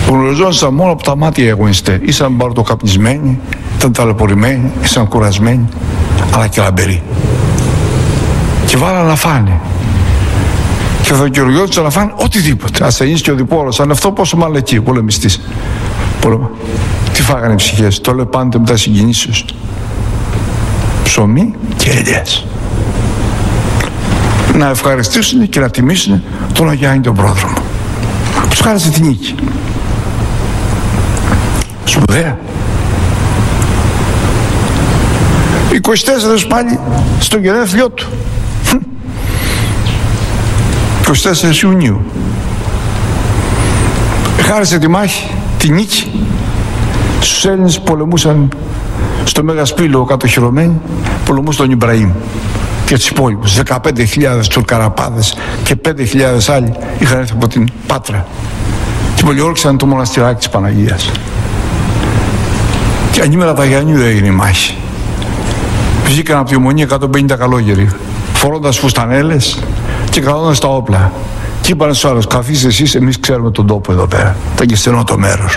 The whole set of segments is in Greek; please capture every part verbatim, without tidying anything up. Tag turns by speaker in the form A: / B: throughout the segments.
A: Γνωριζόντουσαν μόνο από τα μάτια οι αγωνιστές. Ήσαν μπαρτοκαπνισμένοι, ήταν ταλαιπωρημένοι, ήσαν κουρασμένοι, αλλά και λαμπεροί. Και βάλαν να φάνε. Και θα δικαιολογιόντουσαν να φάνε οτιδήποτε. Ασθενής και οδηπόρος, αν αυτό πόσο μάλλον εκεί, ο πολεμιστής. Πολεμα. Τι φάγανε οι ψυχές, το λέω πάντοτε μετά συγκινήσεως. Ψωμί και ελιές. Να ευχαριστήσουν και να τιμήσουν τον Αγιάννη τον πρόδρομο. Τους χάρισε τη νίκη. Σπουδαία. είκοσι τέσσερα πάλι στο γενέθλιό του. είκοσι τέσσερα Ιουνίου. Χάρισε τη μάχη, τη νίκη. Στους Έλληνες που πολεμούσαν στο Μέγα Σπήλο κατοχυρωμένοι, πολεμούσαν τον Ιμπραήμ και τους υπόλοιπους. δεκαπέντε χιλιάδες Τουρκαραπάδες και πέντε χιλιάδες άλλοι είχαν έρθει από την Πάτρα και πολιόρξαν το μοναστηράκι της Παναγίας. Και ανήμερα τα Γιάννιου έγινε η μάχη. Βγήκαν από τη Ομονία εκατόν πενήντα καλόγεροι, φορώντας φουστανέλες και κρατώντας τα όπλα. Και είπαν στους άλλους, καθίστε εσείς, εμείς ξέρουμε τον τόπο εδώ πέρα. Ήταν και στενό το μέρος.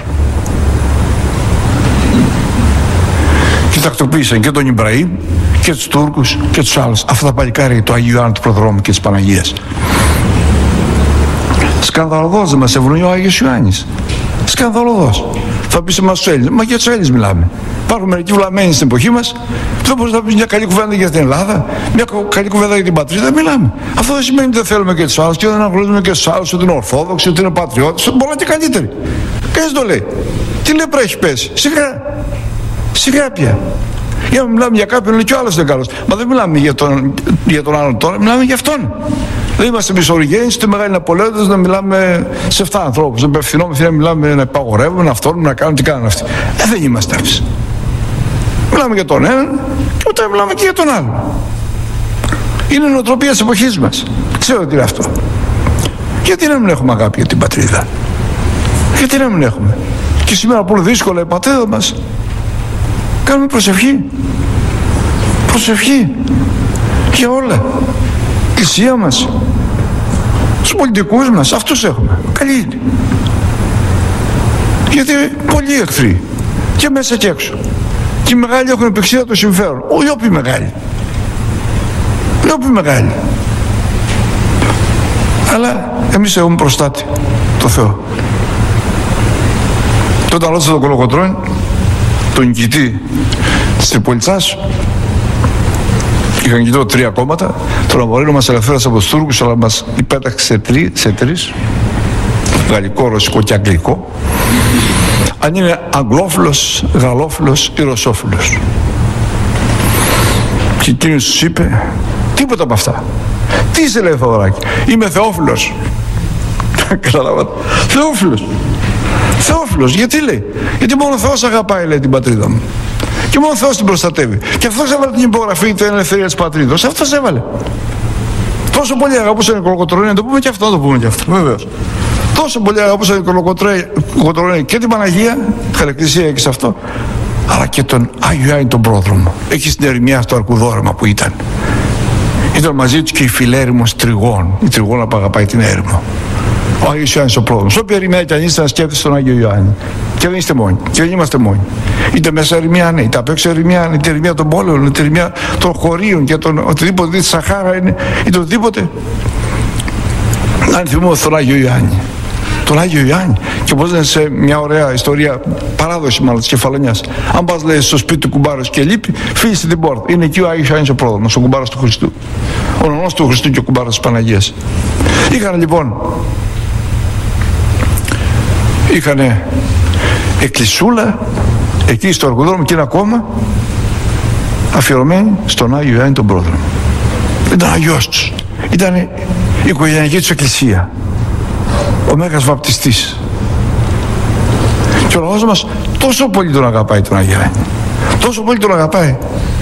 A: Και τακτοποίησαν και τον Ιμπραήμ και τους Τούρκους και τους άλλους. Αυτά τα παλικάρια του Αγίου Ιωάννου του Προδρόμου και της Παναγίας. Σκανδαλωδός δεν μας ευνόει ο Άγιος Ιωάννης. Σκανδαλωδός. Θα πεις εμάς τους Έλληνες. Μα για τους Έλληνες μιλάμε. Υπάρχουν μερικοί βλαμμένοι στην εποχή μας. Δεν μπορείς να πεις μια καλή κουβέντα για την Ελλάδα, μια καλή κουβέντα για την πατρίδα. Μιλάμε. Αυτό δεν σημαίνει ότι δεν θέλουμε και τους άλλους και δεν αναγνωρίζουμε και τους άλλους ότι είναι Ορθόδοξοι, ότι είναι πατριώτες. Πολλά και καλύτεροι. Κανείς το λέει. Τι λέπρα έχει πέσει. Σιγά. Σιγά πια. Για να μιλάμε για κάποιον, λέει και ο άλλος είναι καλός. Μα δεν μιλάμε για τον, για τον άλλον τώρα, μιλάμε για αυτόν. Δεν είμαστε μισορυγένοι, στη Μεγάλη Ναπολέοντες να μιλάμε σε εφτά ανθρώπους. Να απευθυνόμαστε να μιλάμε, να υπαγορεύουμε, να φτώνουμε, να κάνουμε τι κάνουν αυτοί. Ε, δεν είμαστε αυτοί. Μιλάμε για τον έναν και μετά μιλάμε και για τον άλλον. Είναι η νοοτροπία της εποχής μας. Ξέρω τι είναι αυτό. Γιατί να μην έχουμε αγάπη για την πατρίδα. Γιατί να μην έχουμε. Και σήμερα που είναι δύσκολα η πατρίδα μας, κάνουμε προσευχή. Προσευχή. Για όλα. Εκκλησία μας. Τους πολιτικούς μας. Αυτούς έχουμε. Καλή είναι. Γιατί πολλοί εχθροί. Και μέσα και έξω. Και οι μεγάλοι έχουν επεξεργασία το συμφέρον. Όχι όποιοι μεγάλοι. Όχι όποιοι μεγάλοι. Αλλά εμείς έχουμε προστάτη. Το Θεό. Τότε ρώτησα τον Κολοκοτρώνη, τον νικητή της Τριπολιτσάς. Είχαν νικητό τρία κόμματα. Τον Αμορίνο μας ελευθέρωσε από τους Τούρκους, αλλά μας υπέταξε σε, τρί, σε τρεις. Γαλλικό, ρωσικό και αγγλικό. Αν είναι αγγλόφιλος, γαλλόφιλος ή ρωσόφιλος. Και εκείνος τους είπε, τίποτα από αυτά. Τι είσαι, λέει, Θοδωράκη. Είμαι θεόφιλος. Καταλάβατε. Θεόφιλος. Θεόφιλος. Γιατί, λέει. Γιατί μόνο ο Θεός αγαπάει, λέει, την πατρίδα μου. Και μόνο ο Θεός την προστατεύει. Και αυτός έβαλε την υπογραφή την ελευθερία της πατρίδος. Αυτός έβαλε. Τόσο πολύ αγαπούσαν οι Κολοκοτρώνοι, να το πούμε και αυτό, να το πούμε και αυτό. Βεβαίως. Τόσο πολύ αγαπούσαν οι Κολοκοτρώνοι και την Παναγία, χαρακτηριστία και σε αυτό, αλλά και τον Άγιο Ιωάννη τον Πρόδρομο. Εκεί στην ερημιά στο Αρκουδόρεμα που ήταν. Ήταν μαζί του και η φιλέρημος Τριγών. Η Τριγώνα που αγαπάει την έρημο. Ο Άγιος Ιωάννης ο Πρόδρομος. Όποια ερημιά κι αν είστε να σκέφτεστε τον Άγιο Ιωάννη. Και δεν είστε μόνοι. Και δεν είμαστε μόνοι. Είτε μέσα ερημιά είναι, είτε απ' έξω ερημιά είναι, είτε ερημιά των πόλεων, είτε ερημιά των χωρίων και των οτιδήποτε, είτε Σαχάρα είναι, είτε οτιδήποτε. Αν θυμόμαστε τον Άγιο Ιωάννη. Τον Άγιο Ιωάννη. Και όπως λένε σε μια ωραία ιστορία, παράδοση μάλλον της Κεφαλονιάς. Αν πας, λέει, στο σπίτι του κουμπάρος και λείπει, φύγει την πόρτα. Είναι εκεί ο Άγιος Ιωάννης ο Πρόδρομος, ο κουμπάρος του Χριστού. Ο νονός του Χριστού και ο κουμπάρος της Παναγίας. Είχαν λοιπόν. Είχαν εκκλησούλα εκεί στο Αρκουδόρεμα και ένα κόμμα αφιερωμένοι στον Άγιο Ιωάννη τον Πρόδρομο. Ήταν αγιός τους. Ήταν η οικογενειακή τους εκκλησία. Ο Μέγας Βαπτιστής. Και ο λαός μας τόσο πολύ τον αγαπάει τον Άγιο Ιωάννη. Τόσο πολύ τον αγαπάει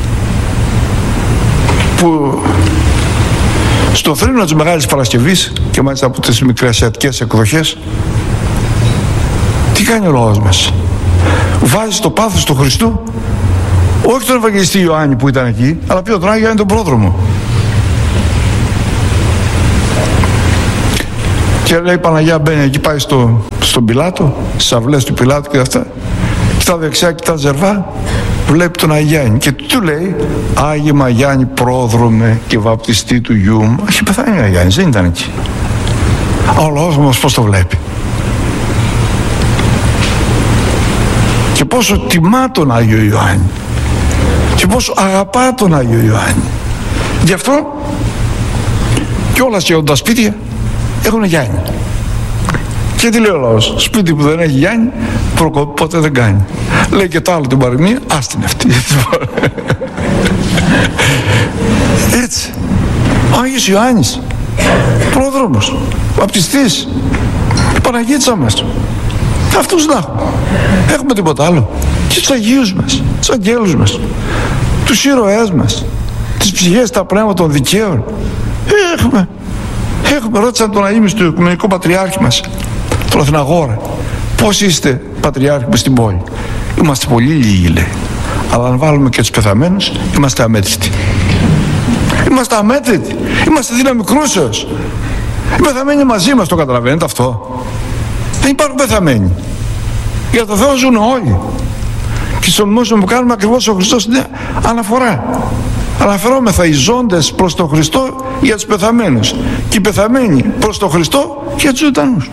A: που στο θρήνο της Μεγάλης Παρασκευής και μάλιστα από τις μικρασιατικές εκδοχές, τι κάνει ο λαός μας? Βάζει στο πάθος του Χριστού όχι τον Ευαγγελιστή Ιωάννη που ήταν εκεί, αλλά πιο τον Άγιο Ιωάννη τον Πρόδρομο. Και λέει η Παναγιά μπαίνει εκεί, πάει στο, στον Πιλάτο, στις αυλές του Πιλάτου και αυτά. Κοιτά δεξιά, κοιτά ζερβά, βλέπει τον Αγιάννη και του λέει: Άγιε Μαγιάννη, πρόδρομε και βαπτιστή του γιού μου. Έχει πεθάνει ο Αγιάννης, δεν ήταν εκεί. Ο λαός μας πώς το βλέπει. Και πόσο τιμά τον Άγιο Ιωάννη και πόσο αγαπά τον Άγιο Ιωάννη. Γι' αυτό και όλα σχεδόν τα σπίτια έχουν Γιάννη. Και τι λέει ο λαός? Σπίτι που δεν έχει Γιάννη προκοπή ποτέ δεν κάνει. Λέει και το άλλο την παροιμία, άστην αυτή. Έτσι ο Άγιος Ιωάννης, πρόδρομος, βαπτιστής, η Παναγίτσα μας, αυτούς να έχουμε. Έχουμε τίποτα άλλο? Και τους Αγίους μας, τους αγγέλους μας, τους ήρωές μας, τις ψυχές, τα πνεύματα των δικαίων. Έχουμε. Έχουμε. Ρώτησαν τον αείμνηστο Οικουμενικό Πατριάρχη μας, τον Αθηναγόρα, πώς είστε πατριάρχη μας στην πόλη? Είμαστε πολύ λίγοι, λέει, αλλά αν βάλουμε και τους πεθαμένους είμαστε αμέτρητοι. Είμαστε αμέτρητοι. Είμαστε δύναμη κρούσεως. Οι πεθαμένοι μαζί μας, το καταλαβαίνετε αυτό? Δεν υπάρχουν πεθαμένοι. Για το Θεό ζουν όλοι. Και στον μουσείο που κάνουμε ακριβώς ο Χριστός είναι αναφορά. Αναφερόμεθα οι ζώντες προς τον Χριστό για τους πεθαμένους και οι πεθαμένοι προς τον Χριστό για τους ζωντανούς.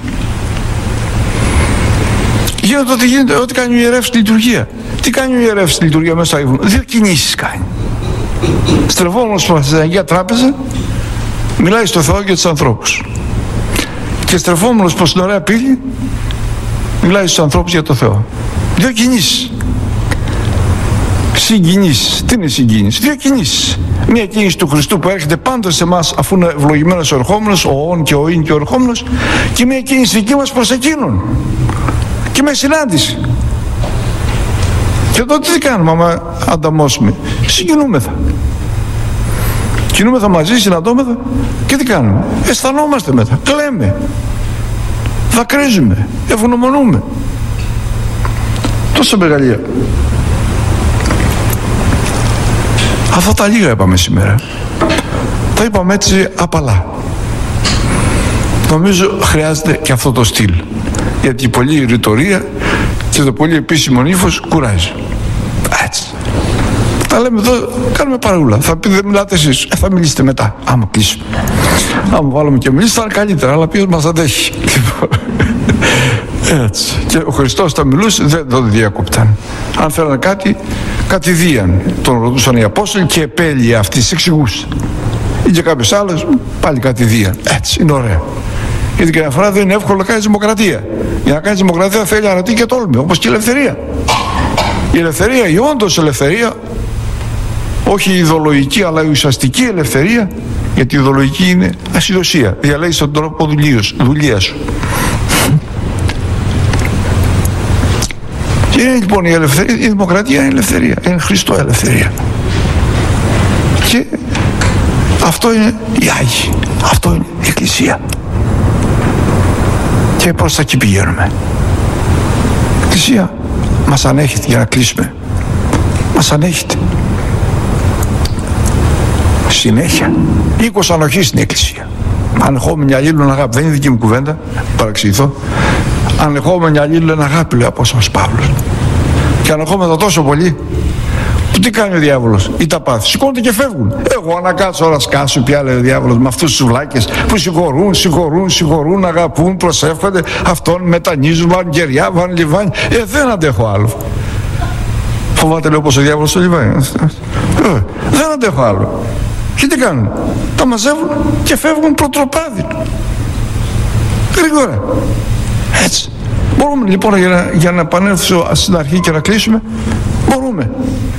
A: Γίνεται ό,τι γίνεται, ό,τι κάνει ο ιερεύς στη λειτουργία. Τι κάνει ο ιερεύς στη λειτουργία μέσα στο Άγιο? Δύο κινήσεις κάνει. Στρεφόμενος προς την Αγία Τράπεζα, μιλάει στο Θεό και τους ανθρώπους. Και στρεφόμενος προς την ωραία πύλη, μιλάει στους ανθρώπους για το Θεό. Δύο κινήσεις. Συγκινήσεις. Τι είναι συγκίνηση? Δύο κινήσεις. Μία κίνηση του Χριστού που έρχεται πάντα σε εμάς αφού είναι ευλογημένος ο ερχόμενος, ο όν και ο ίν και ο ερχόμενος, και μία κίνηση δική μας προς εκείνον. Και με συνάντηση. Και τότε τι κάνουμε άμα ανταμώσουμε? Συγκινούμεθα. Κινούμεθα μαζί, συναντώμεθα και τι κάνουμε? Αισθανόμαστε μετά, κλαίμε, δακρύζουμε, ευγνωμονούμε. Τόσο μεγαλεία. Αυτά τα λίγα είπαμε σήμερα. Τα είπαμε έτσι απαλά. Νομίζω χρειάζεται και αυτό το στυλ. Γιατί η πολλή ρητορία και το πολύ επίσημο ύφος κουράζει. Έτσι. Τα λέμε εδώ, κάνουμε παρούλα. Θα πείτε δεν μιλάτε εσείς. Ε, θα μιλήσετε μετά. Άμα κλείσουμε. Άμα βάλουμε και μιλήσει θα είναι καλύτερα. Αλλά ποιος μας αντέχει? Έτσι. Και ο Χριστός τα μιλούσε, δεν τον διακόπταν. Αν θέλανε κάτι, κατηδίαν τον ρωτούσαν οι Απόστολοι και επέλυε αυτή, εξηγούσε. Ή και κάποιος άλλος, πάλι κατηδίαν. Έτσι, είναι ωραίο. Γιατί καμιά φορά δεν είναι εύκολο να κάνεις δημοκρατία. Για να κάνεις δημοκρατία θέλει αρατή και τόλμη, όπως και η ελευθερία. Η ελευθερία, η όντως ελευθερία, όχι η ιδεολογική αλλά η ουσιαστική ελευθερία, γιατί η ιδεολογική είναι ασυδοσία. Διαλέγεις τον τρόπο δουλειά σου. Και είναι λοιπόν η ελευθερία, η δημοκρατία είναι ελευθερία, είναι Χριστό ελευθερία. Και αυτό είναι οι Άγιοι, αυτό είναι η Εκκλησία. Και προς τα εκεί πηγαίνουμε. Η Εκκλησία μας ανέχεται, για να κλείσουμε, μας ανέχεται συνέχεια. Οίκος ανοχής στην Εκκλησία. Ανεχόμενοι αλλήλων αγάπη. Δεν είναι δική μου κουβέντα, παραξηγηθώ. Ανεχόμενοι αλλήλων αγάπη, λέει ο Απόστολος Παύλος. Και ανεχόμεθα τόσο πολύ που τι κάνει ο διάβολος? Ή τα πάθη. Σηκώνονται και φεύγουν. Εγώ να κάτσω ώρα σκάσω, πια λέει ο διάβολος, με αυτούς τους βλάκες που συγχωρούν, συγχωρούν, συγχωρούν, αγαπούν, προσεύχονται, αυτόν μετανίζουν, βαν γεριά, βαν λιβάνι. Ε, δεν αντέχω άλλο. Φοβάται, λέει, όπως ο διάβολος στο λιβάνι. Ε, δεν αντέχω άλλο. Και τι κάνουν? Τα μαζεύουν και φεύγουν προτροπάδι. Γρήγορα. Έτσι. Μπορούμε λοιπόν για να, για να επανέλθω στην αρχή και να κλείσουμε. Μπορούμε.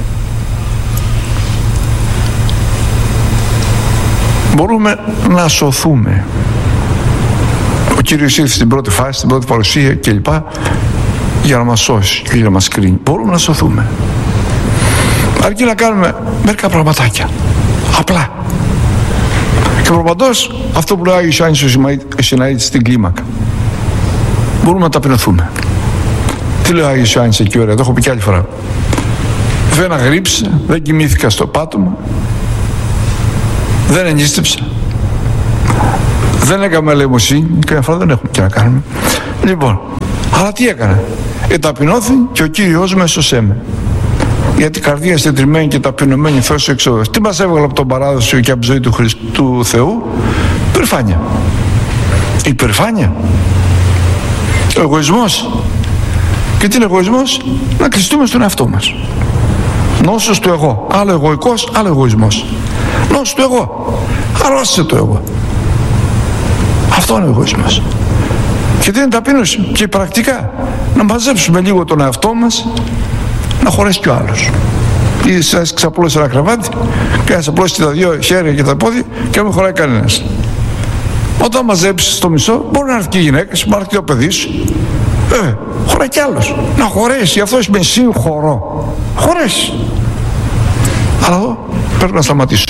A: Μπορούμε να σωθούμε. Ο Κύριος ήρθε στην πρώτη φάση, στην πρώτη παρουσία κλπ. Για να μας σώσει και για να μας κρίνει. Μπορούμε να σωθούμε. Αρκεί να κάνουμε μερικά πραγματάκια. Απλά. Και προπαντός αυτό που λέει ο Άγιος Ιωάννης ο Συναήτης στην κλίμακα. Μπορούμε να ταπεινωθούμε. Τι λέει ο Άγιος Ιωάννης εκεί, ωραία, το έχω πει και άλλη φορά. Δεν αγρύψε, δεν κοιμήθηκα στο πάτωμα, δεν ενίστεψα, Δεν έκαμε ελεημοσύνη, καμιά φορά δεν έχουμε και να κάνουμε. Λοιπόν, αλλά τι έκανα? Εταπεινώθη και ο Κύριος με έσωσέ με. Γιατί η καρδία στετριμμένη και ταπεινωμένη Θεός εξόδος. Τι μας έβγαλε από τον παράδοσο και από τη ζωή του Χριστού Θεού? Υπερφάνεια. Υπερφάνεια. Ο εγωισμός. Και τι είναι εγωισμός? Να κλειστούμε στον εαυτό μας. Νόσος του εγώ. Άλλο εγωικός, άλλο εγωισμός. Νόσος του εγώ. Αρρώστησε το εγώ. Αυτό είναι ο εγωισμός. Και τι είναι ταπείνωση? Και πρακτικά να μαζέψουμε λίγο τον εαυτό μας, να χωρέσει κι ο άλλος. Ή σας ξαπλώσει ένα κρεβάτι, και να ξαπλώσει τα δύο χέρια και τα πόδια και να μην χωράει κανένας. Όταν μαζέψεις το μισό, μπορεί να έρθει και η γυναίκα σου, μπορεί να έρθει και το παιδί σου. Ε, χωράει κι άλλος. Να χωρέσει, αυτό σημαίνει συγχωρώ. Χωρέσει. Αλλά εδώ πρέπει να σταματήσω.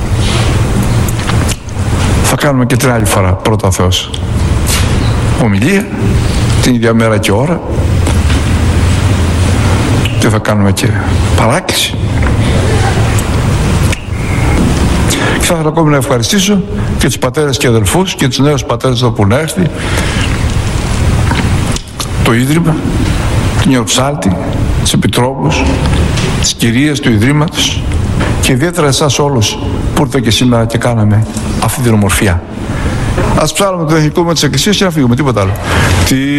A: Θα κάνουμε και την άλλη φορά, πρώτα ο Θεός, ομιλία, την ίδια μέρα και ώρα, και θα κάνουμε και παράκληση. Και θα ήθελα ακόμη να ευχαριστήσω και τους πατέρες και αδελφούς και τους νέους πατέρες εδώ που να έρθει, το Ίδρυμα, την Ιωψάλτη, τις επιτρόπους, τις κυρίες του Ιδρύματος και ιδιαίτερα εσάς όλους που ήρθατε και σήμερα και κάναμε αυτή την ομορφιά. Ας ψάλουμε το εθνικό με της Εκκλησίας και να φύγουμε, τίποτα άλλο.